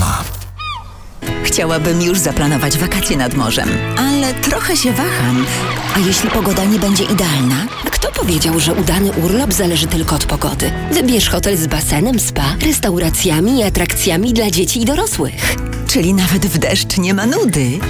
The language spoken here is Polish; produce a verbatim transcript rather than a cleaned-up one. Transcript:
mama. Chciałabym już zaplanować wakacje nad morzem, ale trochę się waham. A jeśli pogoda nie będzie idealna? Kto powiedział, że udany urlop zależy tylko od pogody? Wybierz hotel z basenem, spa, restauracjami i atrakcjami dla dzieci i dorosłych. Czyli nawet w deszcz nie ma nudy.